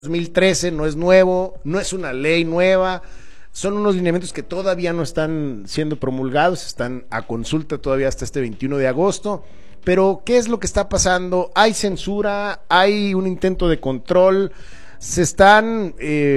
2013, no es nuevo, no es una ley nueva, son unos lineamientos que todavía no están siendo promulgados, están a consulta todavía hasta este 21 de agosto, pero ¿qué es lo que está pasando? Hay censura, hay un intento de control, se están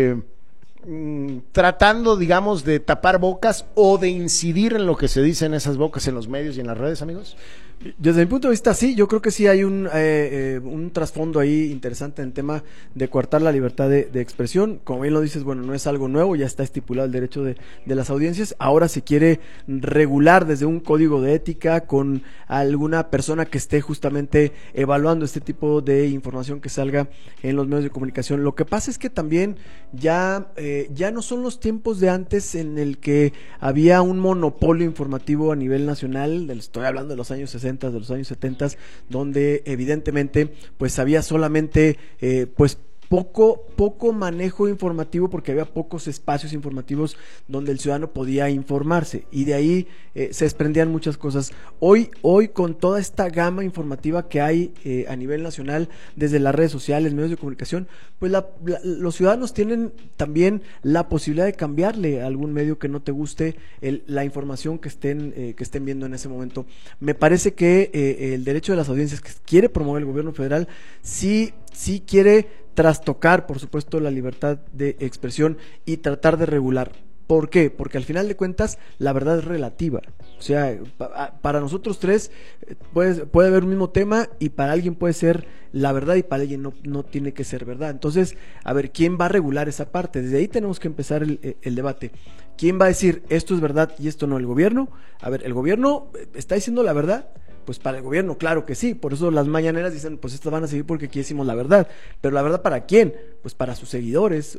tratando, digamos, de tapar bocas o de incidir en lo que se dice en esas bocas en los medios y en las redes, amigos. Desde mi punto de vista, sí, yo creo que sí hay un trasfondo ahí interesante en el tema de coartar la libertad de expresión. Como bien lo dices, bueno, no es algo nuevo, ya está estipulado el derecho de las audiencias. Ahora se quiere regular desde un código de ética con alguna persona que esté justamente evaluando este tipo de información que salga en los medios de comunicación. Lo que pasa es que también ya no son los tiempos de antes en el que había un monopolio informativo a nivel nacional, estoy hablando de los años 60, de los años 70, donde evidentemente pues había solamente pues poco manejo informativo, porque había pocos espacios informativos donde el ciudadano podía informarse, y de ahí se desprendían muchas cosas. Hoy con toda esta gama informativa que hay a nivel nacional, desde las redes sociales, medios de comunicación, pues los ciudadanos tienen también la posibilidad de cambiarle a algún medio que no te guste la información que estén viendo en ese momento. Me parece que el derecho de las audiencias que quiere promover el gobierno federal sí quiere trastocar, por supuesto, la libertad de expresión y tratar de regular. ¿Por qué? Porque al final de cuentas la verdad es relativa. O sea, para nosotros tres puede haber un mismo tema, y para alguien puede ser la verdad y para alguien no tiene que ser verdad. Entonces, a ver, ¿quién va a regular esa parte? Desde ahí tenemos que empezar el debate. ¿Quién va a decir esto es verdad y esto no? ¿El gobierno? A ver, ¿el gobierno está diciendo la verdad? Pues para el gobierno, claro que sí, por eso las mañaneras dicen, pues estas van a seguir porque aquí decimos la verdad. Pero ¿la verdad para quién? Pues para sus seguidores,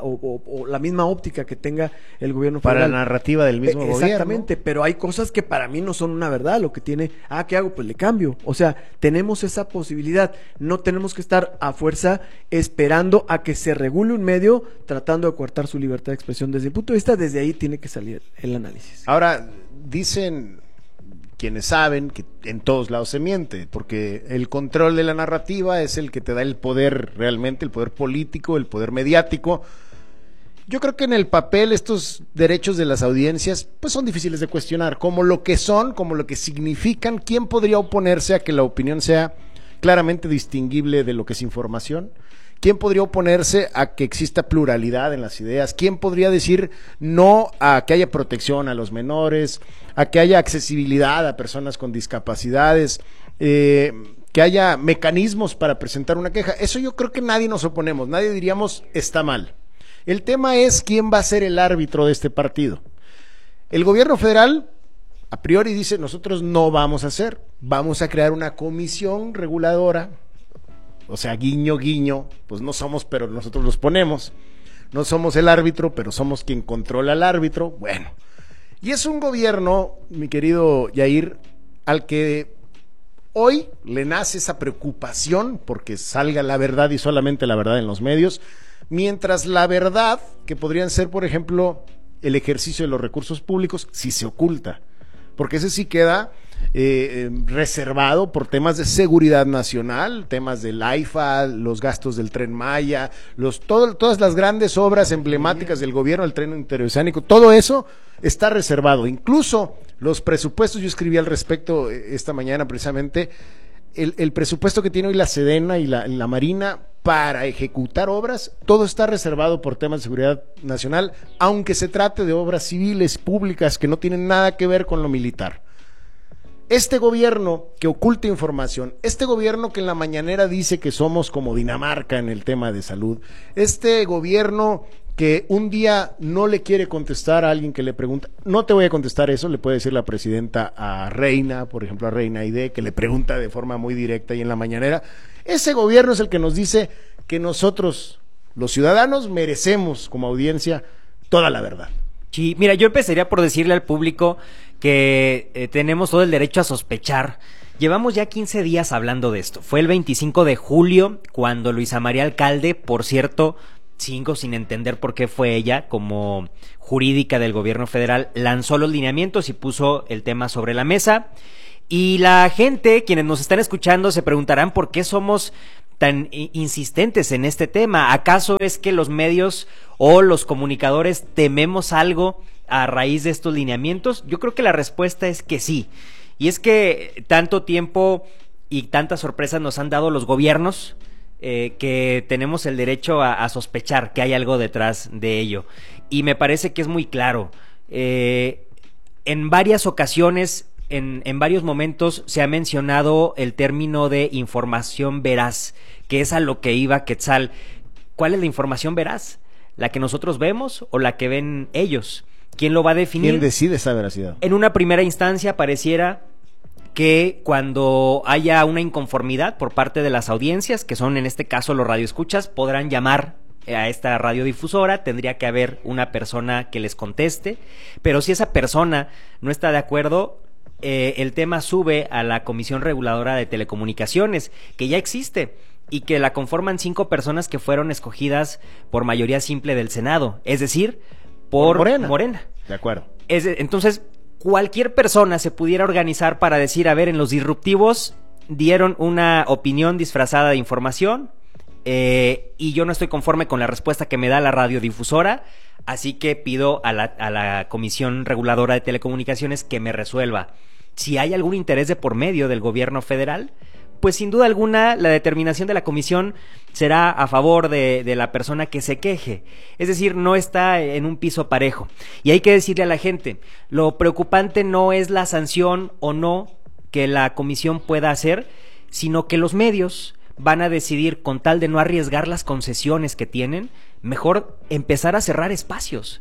o la misma óptica que tenga el gobierno federal. Para la narrativa del mismo gobierno. Exactamente, pero hay cosas que para mí no son una verdad, lo que tiene, ¿qué hago? Pues le cambio. O sea, tenemos esa posibilidad, no tenemos que estar a fuerza esperando a que se regule un medio tratando de coartar su libertad de expresión. Desde mi punto de vista, desde ahí tiene que salir el análisis. Ahora, dicen quienes saben que en todos lados se miente, porque el control de la narrativa es el que te da el poder realmente, el poder político, el poder mediático. Yo creo que en el papel estos derechos de las audiencias pues son difíciles de cuestionar, como lo que son, como lo que significan. ¿Quién podría oponerse a que la opinión sea claramente distinguible de lo que es información? ¿Quién podría oponerse a que exista pluralidad en las ideas? ¿Quién podría decir no a que haya protección a los menores, a que haya accesibilidad a personas con discapacidades, que haya mecanismos para presentar una queja? Eso yo creo que nadie nos oponemos, nadie diríamos está mal. El tema es quién va a ser el árbitro de este partido. El gobierno federal a priori dice, nosotros no vamos a crear una comisión reguladora. O sea, guiño, guiño, pues no somos, pero nosotros los ponemos. No somos el árbitro, pero somos quien controla al árbitro. Bueno, y es un gobierno, mi querido Yair, al que hoy le nace esa preocupación porque salga la verdad y solamente la verdad en los medios, mientras la verdad, que podrían ser, por ejemplo, el ejercicio de los recursos públicos, sí se oculta. Porque ese sí queda reservado por temas de seguridad nacional, temas del AIFA, los gastos del Tren Maya, todas las grandes obras emblemáticas del gobierno, el tren interoceánico, todo eso está reservado. Incluso los presupuestos, yo escribí al respecto esta mañana precisamente, el presupuesto que tiene hoy la Sedena y la Marina para ejecutar obras, todo está reservado por temas de seguridad nacional, aunque se trate de obras civiles, públicas, que no tienen nada que ver con lo militar. Este gobierno que oculta información, este gobierno que en la mañanera dice que somos como Dinamarca en el tema de salud, este gobierno que un día no le quiere contestar a alguien que le pregunta, no te voy a contestar eso, le puede decir la presidenta a Reina, por ejemplo a Reina Aide, que le pregunta de forma muy directa y en la mañanera. Ese gobierno es el que nos dice que nosotros, los ciudadanos, merecemos como audiencia toda la verdad. Sí, mira, yo empezaría por decirle al público que tenemos todo el derecho a sospechar. Llevamos ya 15 días hablando de esto. Fue el 25 de julio cuando Luisa María Alcalde, por cierto, sigo sin entender por qué fue ella, como jurídica del gobierno federal, lanzó los lineamientos y puso el tema sobre la mesa. Y la gente, quienes nos están escuchando, se preguntarán por qué somos tan insistentes en este tema? ¿Acaso es que los medios o los comunicadores tememos algo a raíz de estos lineamientos? Yo creo que la respuesta es que sí. Y es que tanto tiempo y tantas sorpresas nos han dado los gobiernos, que tenemos el derecho a sospechar que hay algo detrás de ello. Y me parece que es muy claro. En varias ocasiones, en varios momentos, se ha mencionado el término de información veraz, que es a lo que iba Quetzal. ¿Cuál es la información veraz? ¿La que nosotros vemos o la que ven ellos? ¿Quién lo va a definir? ¿Quién decide esa veracidad? En una primera instancia pareciera que cuando haya una inconformidad por parte de las audiencias, que son en este caso los radioescuchas, podrán llamar a esta radiodifusora, tendría que haber una persona que les conteste, pero si esa persona no está de acuerdo, el tema sube a la Comisión Reguladora de Telecomunicaciones, que ya existe, y que la conforman 5 personas que fueron escogidas por mayoría simple del Senado, es decir, por Morena. De acuerdo. Entonces, cualquier persona se pudiera organizar para decir, a ver, en los disruptivos dieron una opinión disfrazada de información, y yo no estoy conforme con la respuesta que me da la radiodifusora, así que pido a la Comisión Reguladora de Telecomunicaciones que me resuelva. Si hay algún interés de por medio del gobierno federal, pues sin duda alguna la determinación de la comisión será a favor de la persona que se queje. Es decir, no está en un piso parejo. Y hay que decirle a la gente, lo preocupante no es la sanción o no que la comisión pueda hacer, sino que los medios van a decidir, con tal de no arriesgar las concesiones que tienen, mejor empezar a cerrar espacios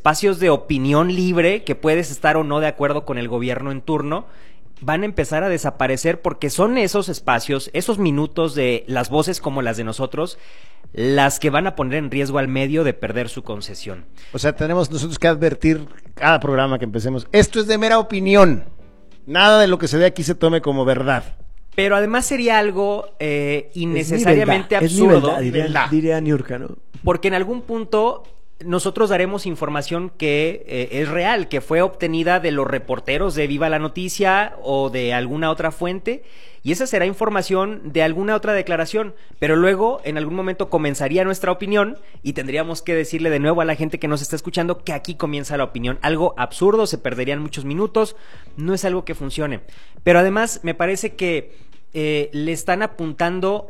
de opinión libre, que puedes estar o no de acuerdo con el gobierno en turno, van a empezar a desaparecer, porque son esos espacios, esos minutos de las voces como las de nosotros, las que van a poner en riesgo al medio de perder su concesión. O sea, tenemos nosotros que advertir cada programa que empecemos, esto es de mera opinión, nada de lo que se dé aquí se tome como verdad. Pero además sería algo innecesariamente absurdo. Diría Niurka, ¿no? Porque en algún punto nosotros daremos información que es real, que fue obtenida de los reporteros de Viva la Noticia o de alguna otra fuente, y esa será información de alguna otra declaración, pero luego en algún momento comenzaría nuestra opinión y tendríamos que decirle de nuevo a la gente que nos está escuchando que aquí comienza la opinión. Algo absurdo, se perderían muchos minutos, no es algo que funcione. Pero además me parece que le están apuntando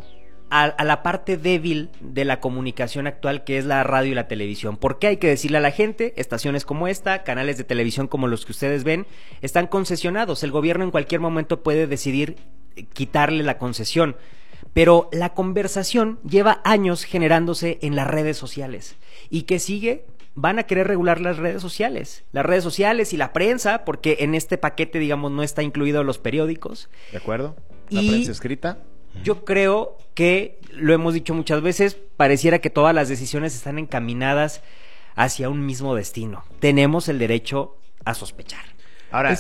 a la parte débil de la comunicación actual, que es la radio y la televisión. ¿Por qué hay que decirle a la gente? Estaciones como esta, canales de televisión como los que ustedes ven, están concesionados. El gobierno en cualquier momento puede decidir quitarle la concesión. Pero la conversación lleva años generándose en las redes sociales. ¿Y qué sigue? Van a querer regular las redes sociales y la prensa, porque en este paquete, digamos, no está incluido los periódicos. ¿De acuerdo? La prensa escrita. Yo creo que, lo hemos dicho muchas veces, pareciera que todas las decisiones están encaminadas hacia un mismo destino. Tenemos el derecho a sospechar. Ahora,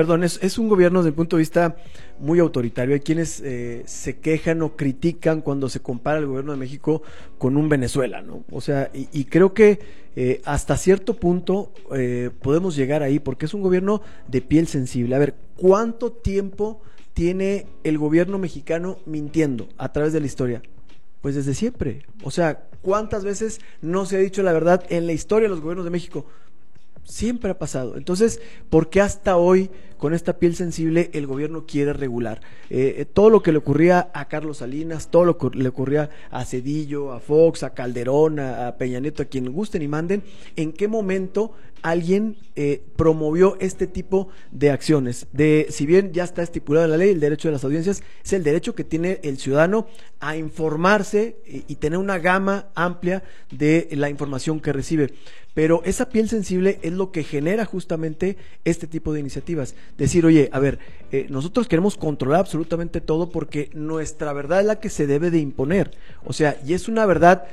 es un gobierno desde el punto de vista muy autoritario. Hay quienes se quejan o critican cuando se compara el gobierno de México con un Venezuela, ¿no? O sea, y creo que hasta cierto punto podemos llegar ahí, porque es un gobierno de piel sensible. A ver, ¿cuánto tiempo tiene el gobierno mexicano mintiendo a través de la historia? Pues desde siempre. O sea, ¿cuántas veces no se ha dicho la verdad en la historia de los gobiernos de México? Siempre ha pasado. Entonces, ¿por qué hasta hoy, con esta piel sensible, el gobierno quiere regular? Todo lo que le ocurría a Carlos Salinas, todo lo que le ocurría a Cedillo, a Fox, a Calderón, a Peña Nieto, a quien gusten y manden, ¿en qué momento alguien promovió este tipo de acciones? Si bien ya está estipulado en la ley, el derecho de las audiencias es el derecho que tiene el ciudadano a informarse y tener una gama amplia de la información que recibe. Pero esa piel sensible es lo que genera justamente este tipo de iniciativas. Decir, oye, a ver, nosotros queremos controlar absolutamente todo porque nuestra verdad es la que se debe de imponer. O sea, y es una verdad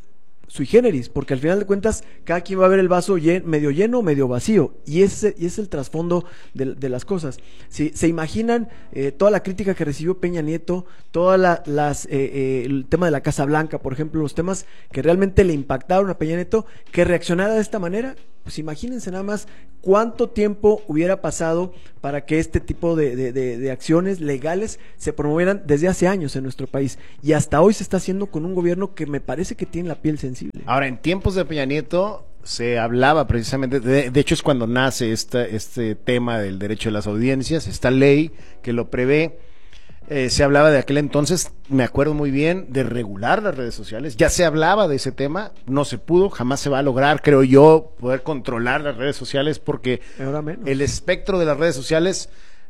sui generis, porque al final de cuentas cada quien va a ver el vaso medio lleno o medio vacío, y ese es el trasfondo de las cosas. Si se imaginan toda la crítica que recibió Peña Nieto, el tema de la Casa Blanca, por ejemplo, los temas que realmente le impactaron a Peña Nieto, que reaccionara de esta manera, Pues imagínense nada más cuánto tiempo hubiera pasado para que este tipo de acciones legales se promovieran desde hace años en nuestro país. Y hasta hoy se está haciendo con un gobierno que me parece que tiene la piel sensible. Ahora, en tiempos de Peña Nieto se hablaba precisamente, de hecho es cuando nace este tema del derecho de las audiencias, esta ley que lo prevé. Se hablaba de aquel entonces, me acuerdo muy bien, de regular las redes sociales. Ya se hablaba de ese tema, no se pudo, jamás se va a lograr, creo yo, poder controlar las redes sociales porque el espectro de las redes sociales,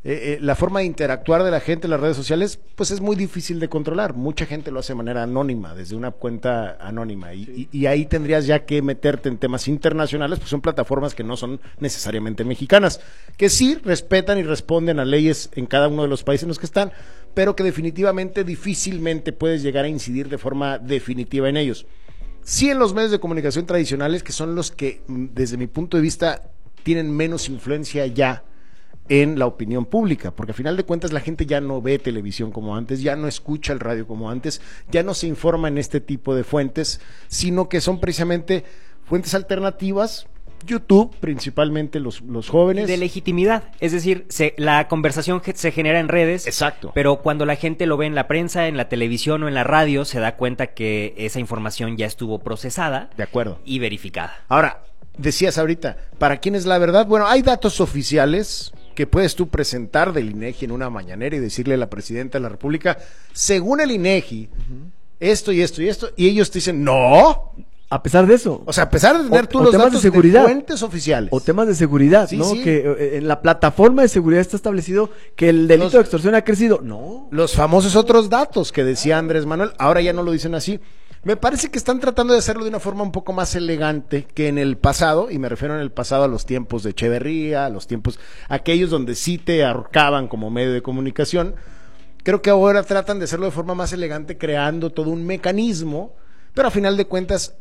la forma de interactuar de la gente en las redes sociales, pues es muy difícil de controlar. Mucha gente lo hace de manera anónima, desde una cuenta anónima. Y ahí tendrías ya que meterte en temas internacionales, pues son plataformas que no son necesariamente mexicanas, que sí respetan y responden a leyes en cada uno de los países en los que están, pero que definitivamente difícilmente puedes llegar a incidir de forma definitiva en ellos. Sí, en los medios de comunicación tradicionales, que son los que, desde mi punto de vista, tienen menos influencia ya en la opinión pública, porque al final de cuentas la gente ya no ve televisión como antes, ya no escucha el radio como antes, ya no se informa en este tipo de fuentes, sino que son precisamente fuentes alternativas. YouTube, principalmente los jóvenes. De legitimidad, es decir, la conversación se genera en redes. Exacto. Pero cuando la gente lo ve en la prensa, en la televisión o en la radio, se da cuenta que esa información ya estuvo procesada. De acuerdo. Y verificada. Ahora, decías ahorita, ¿para quién es la verdad? Bueno, hay datos oficiales que puedes tú presentar del INEGI en una mañanera y decirle a la presidenta de la República, según el INEGI, esto y esto y esto, y ellos te dicen, no. A pesar de eso. O sea, a pesar de tener tú los temas datos de seguridad, fuentes oficiales. O temas de seguridad, sí, ¿no? Sí. Que en la plataforma de seguridad está establecido que el delito de extorsión ha crecido. No. Los famosos otros datos que decía Andrés Manuel, ahora ya no lo dicen así. Me parece que están tratando de hacerlo de una forma un poco más elegante que en el pasado, y me refiero en el pasado a los tiempos de Echeverría, a los tiempos aquellos donde sí te ahorcaban como medio de comunicación. Creo que ahora tratan de hacerlo de forma más elegante, creando todo un mecanismo, pero a final de cuentas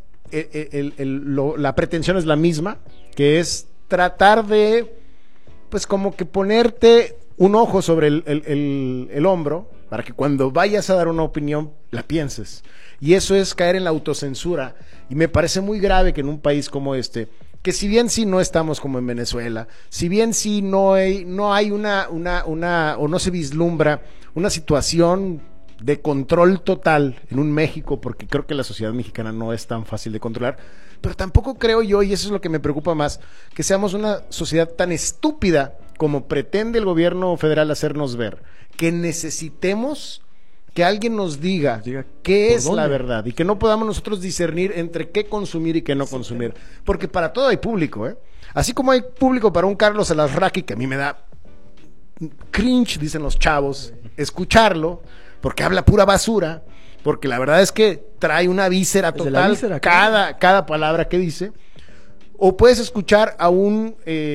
la pretensión es la misma, que es tratar de, pues como que ponerte un ojo sobre el hombro, para que cuando vayas a dar una opinión, la pienses. Y eso es caer en la autocensura, y me parece muy grave que en un país como este, que si bien sí no estamos como en Venezuela, si bien sí no hay una o no se vislumbra una situación de control total en un México, porque creo que la sociedad mexicana no es tan fácil de controlar, pero tampoco creo yo, y eso es lo que me preocupa más, que seamos una sociedad tan estúpida como pretende el gobierno federal hacernos ver, que necesitemos que alguien nos diga qué es la verdad, y que no podamos nosotros discernir entre qué consumir y qué no consumir, porque para todo hay público, así como hay público para un Carlos Alarraqui, que a mí me da cringe, dicen los chavos, escucharlo, porque habla pura basura, porque la verdad es que trae una víscera total, cada palabra que dice. O puedes escuchar a un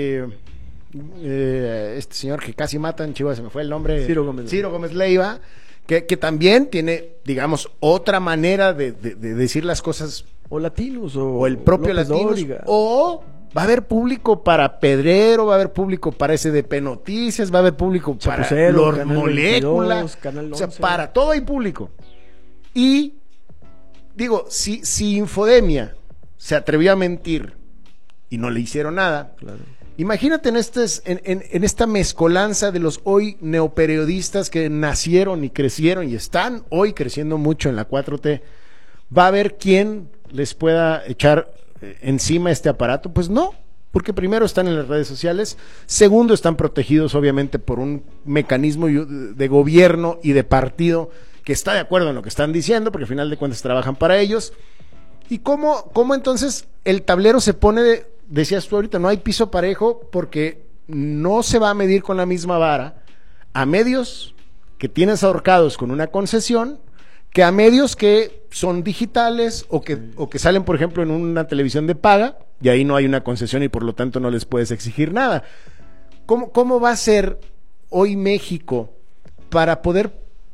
este señor que casi matan, Chihuahua, se me fue el nombre, Ciro Gómez Leiva, que también tiene, digamos, otra manera de decir las cosas. O Latinos, o el propio Latinos, o va a haber público para Pedrero, va a haber público para SDP Noticias, va a haber público para Lord Molécula, o sea, para todo hay público. Y digo, si Infodemia se atrevió a mentir y no le hicieron nada, claro. Imagínate en esta mezcolanza de los hoy neoperiodistas que nacieron y crecieron y están hoy creciendo mucho en la 4T, va a haber quién les pueda echar encima este aparato. Pues no, porque primero están en las redes sociales, segundo están protegidos obviamente por un mecanismo de gobierno y de partido que está de acuerdo en lo que están diciendo, porque al final de cuentas trabajan para ellos. ¿Y cómo entonces el tablero se pone decías tú ahorita, no hay piso parejo, porque no se va a medir con la misma vara a medios que tienes ahorcados con una concesión que a medios que son digitales o que salen, por ejemplo, en una televisión de paga, y ahí no hay una concesión y por lo tanto no les puedes exigir nada. ¿Cómo va a ser hoy México para poder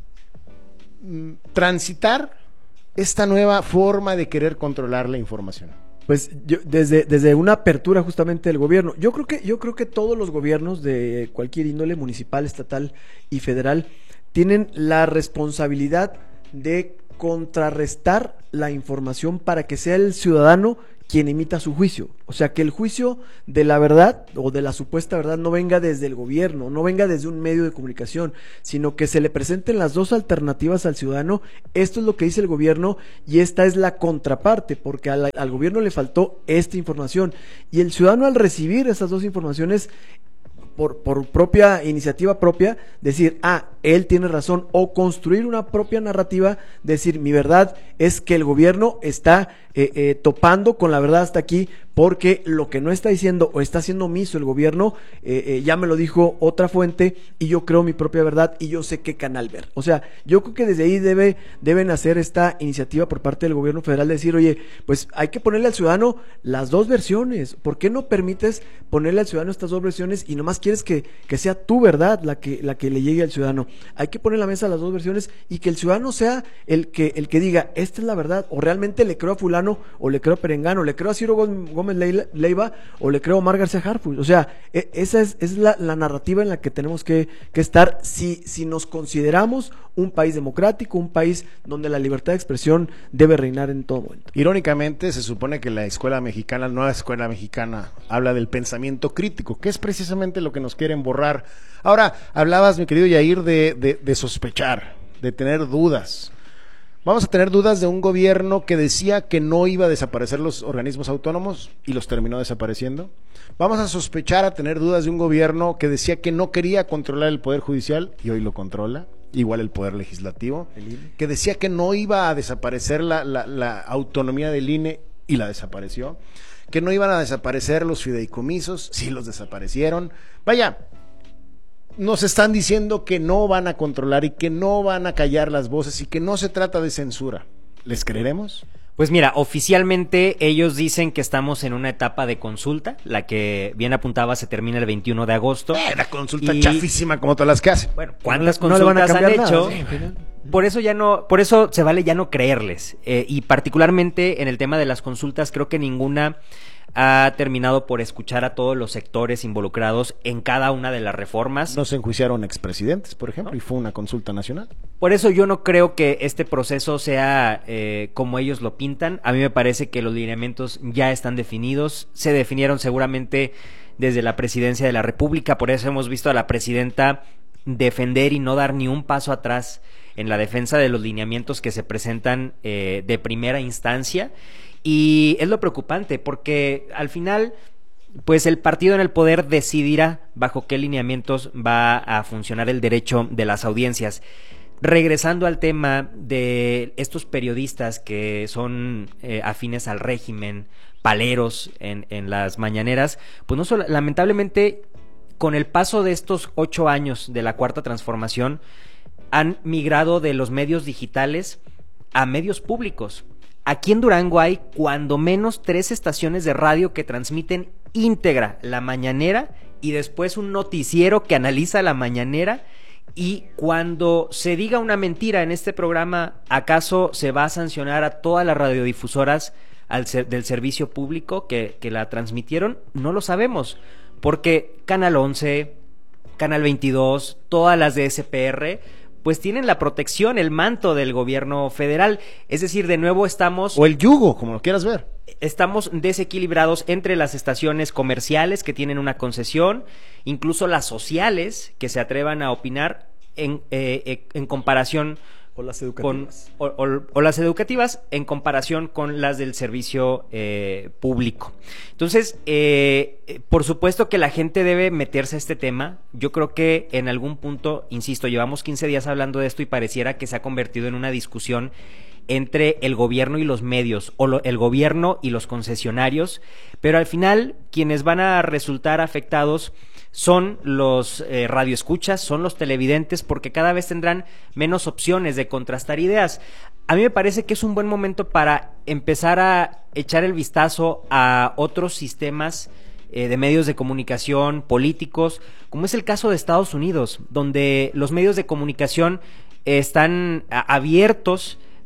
transitar esta nueva forma de querer controlar la información? Pues desde una apertura justamente del gobierno, yo creo que todos los gobiernos de cualquier índole, municipal, estatal y federal, tienen la responsabilidad de contrarrestar la información para que sea el ciudadano quien emita su juicio. O sea, que el juicio de la verdad o de la supuesta verdad no venga desde el gobierno, no venga desde un medio de comunicación, sino que se le presenten las dos alternativas al ciudadano. Esto es lo que dice el gobierno y esta es la contraparte, porque al gobierno le faltó esta información. Y el ciudadano, al recibir esas dos informaciones, por propia iniciativa propia, decir, él tiene razón, o construir una propia narrativa, decir, mi verdad es que el gobierno está topando con la verdad hasta aquí, porque lo que no está diciendo o está haciendo omiso el gobierno, ya me lo dijo otra fuente y yo creo mi propia verdad y yo sé qué canal ver. O sea, yo creo que desde ahí deben hacer esta iniciativa por parte del gobierno federal de decir, oye, pues hay que ponerle al ciudadano las dos versiones. ¿Por qué no permites ponerle al ciudadano estas dos versiones y nomás quieres que sea tu verdad la que le llegue al ciudadano? Hay que poner en la mesa las dos versiones y que el ciudadano sea el que diga, esta es la verdad, o realmente le creo a fulano, o le creo a Perengano, le creo a Ciro Gómez Leiva, o le creo a Omar García Harfuch. O sea, esa es la narrativa en la que tenemos que estar si nos consideramos un país democrático, un país donde la libertad de expresión debe reinar en todo momento. Irónicamente, se supone que la escuela mexicana, la nueva escuela mexicana, habla del pensamiento crítico, que es precisamente lo que nos quieren borrar. Ahora, hablabas, mi querido Yair, de sospechar, de tener dudas. Vamos a tener dudas de un gobierno que decía que no iba a desaparecer los organismos autónomos y los terminó desapareciendo. Vamos a sospechar, a tener dudas de un gobierno que decía que no quería controlar el Poder Judicial y hoy lo controla. Igual el Poder Legislativo, que decía que no iba a desaparecer la autonomía del INE y la desapareció. Que no iban a desaparecer los fideicomisos, sí los desaparecieron. Vaya, nos están diciendo que no van a controlar y que no van a callar las voces y que no se trata de censura. ¿Les creeremos? Pues mira, oficialmente ellos dicen que estamos en una etapa de consulta, la que bien apuntaba se termina el 21 de agosto. La consulta chafísima como todas las que hacen. Bueno, ¿cuántas consultas han hecho? Sí, por eso se vale ya no creerles. Y particularmente en el tema de las consultas, creo que ninguna ha terminado por escuchar a todos los sectores involucrados en cada una de las reformas. No se enjuiciaron expresidentes, por ejemplo, y fue una consulta nacional. Por eso yo no creo que este proceso sea como ellos lo pintan. A mí me parece que los lineamientos ya están definidos, se definieron seguramente desde la presidencia de la República, por eso hemos visto a la presidenta defender y no dar ni un paso atrás en la defensa de los lineamientos que se presentan de primera instancia. Y es lo preocupante porque al final, pues el partido en el poder decidirá bajo qué lineamientos va a funcionar el derecho de las audiencias. Regresando al tema de estos periodistas que son afines al régimen, paleros en las mañaneras, pues no solo, lamentablemente, con el paso de estos 8 años de la Cuarta Transformación, han migrado de los medios digitales a medios públicos. Aquí en Durango hay cuando menos 3 estaciones de radio que transmiten íntegra la mañanera y después un noticiero que analiza la mañanera. Y cuando se diga una mentira en este programa, ¿acaso se va a sancionar a todas las radiodifusoras del servicio público que la transmitieron? No lo sabemos, porque Canal 11, Canal 22, todas las de SPR, pues tienen la protección, el manto del gobierno federal. Es decir, de nuevo estamos... O el yugo, como lo quieras ver. Estamos desequilibrados entre las estaciones comerciales que tienen una concesión, incluso las sociales que se atrevan a opinar en comparación... O las educativas. O las educativas en comparación con las del servicio público. Entonces, por supuesto que la gente debe meterse a este tema. Yo creo que en algún punto, insisto, llevamos 15 días hablando de esto y pareciera que se ha convertido en una discusión entre el gobierno y los medios, o el gobierno y los concesionarios, pero al final quienes van a resultar afectados son los radioescuchas, son los televidentes, porque cada vez tendrán menos opciones de contrastar ideas. A mí me parece que es un buen momento para empezar a echar el vistazo a otros sistemas de medios de comunicación, políticos, como es el caso de Estados Unidos, donde los medios de comunicación están abiertos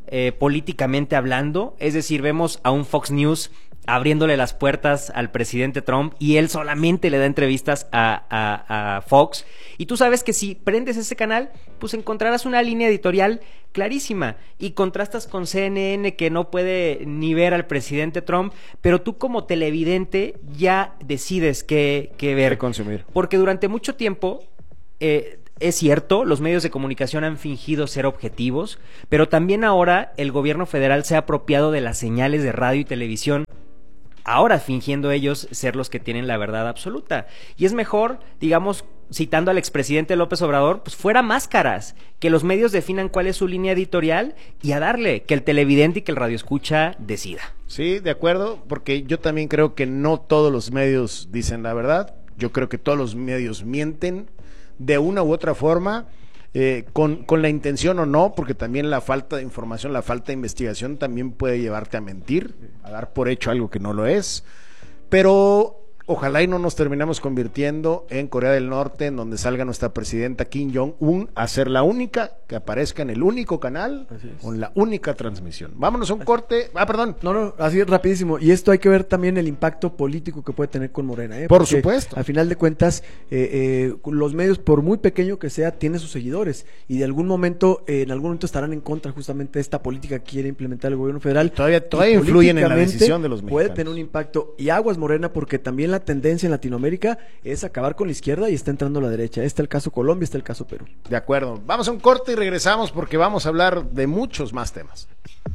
políticamente hablando. Es decir, vemos a un Fox News abriéndole las puertas al presidente Trump y él solamente le da entrevistas a Fox. Y tú sabes que si prendes ese canal, pues encontrarás una línea editorial clarísima y contrastas con CNN, que no puede ni ver al presidente Trump, pero tú como televidente ya decides qué ver. Qué consumir. Porque durante mucho tiempo... es cierto, los medios de comunicación han fingido ser objetivos, pero también ahora el gobierno federal se ha apropiado de las señales de radio y televisión, ahora fingiendo ellos ser los que tienen la verdad absoluta. Y es mejor, digamos, citando al expresidente López Obrador, pues fuera máscaras, que los medios definan cuál es su línea editorial y a darle, que el televidente y que el radioescucha decida. Sí, de acuerdo, porque yo también creo que no todos los medios dicen la verdad. Yo creo que todos los medios mienten de una u otra forma, con la intención o no, porque también la falta de información, la falta de investigación también puede llevarte a mentir, a dar por hecho algo que no lo es, pero ojalá y no nos terminamos convirtiendo en Corea del Norte, en donde salga nuestra presidenta Kim Jong-un a ser la única que aparezca en el único canal, con la única transmisión. Vámonos a un corte. Perdón. No, así es rapidísimo. Y esto hay que ver también el impacto político que puede tener con Morena. Por supuesto. Al final de cuentas, los medios, por muy pequeño que sea, tienen sus seguidores. Y de algún momento, en algún momento estarán en contra justamente de esta política que quiere implementar el gobierno federal. Todavía influyen en la decisión de los mexicanos. Puede tener un impacto. Y aguas, Morena, porque también la tendencia en Latinoamérica es acabar con la izquierda y está entrando la derecha. Está el caso Colombia, está el caso Perú. De acuerdo. Vamos a un corte y regresamos porque vamos a hablar de muchos más temas.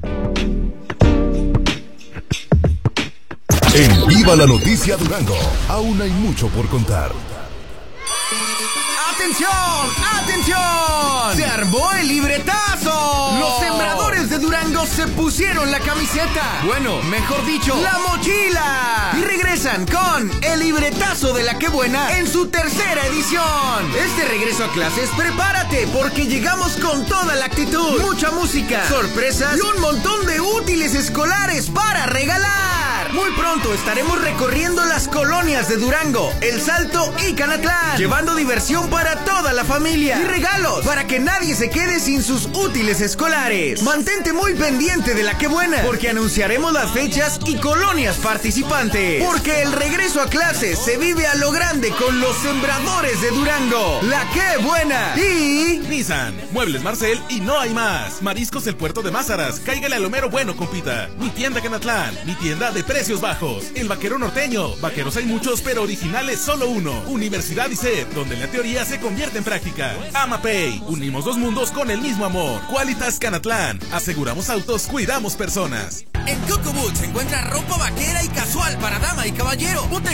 En Viva la Noticia Durango, aún hay mucho por contar. ¡Atención! ¡Atención! ¡Se armó el libretazo! Los sembradores de Durango se pusieron la camiseta. Bueno, mejor dicho, la mochila. Y regresan con el libretazo de La Qué Buena en su tercera edición. Este regreso a clases, prepárate, porque llegamos con toda la actitud. Mucha música, sorpresas y un montón de útiles escolares para regalar. Muy pronto estaremos recorriendo las colonias de Durango, El Salto y Canatlán, llevando diversión para toda la familia y regalos para que nadie se quede sin sus útiles escolares. Mantente muy pendiente de La Qué Buena, porque anunciaremos las fechas y colonias participantes. Porque el regreso a clases se vive a lo grande con los sembradores de Durango. La Qué Buena y Nissan, Muebles Marcel y no hay más. Mariscos El Puerto de Mázaras, cáigale a lo mero bueno, compita. Mi tienda Canatlán, mi tienda de precios bajos. El Vaquero Norteño, vaqueros hay muchos, pero originales solo uno. Universidad ICEP, donde la teoría se convierte en práctica. AmaPay, unimos dos mundos con el mismo amor. Qualitas Canatlán, aseguramos autos, cuidamos personas. en Coco Boots se encuentra ropa vaquera y casual para dama y caballero. Ponte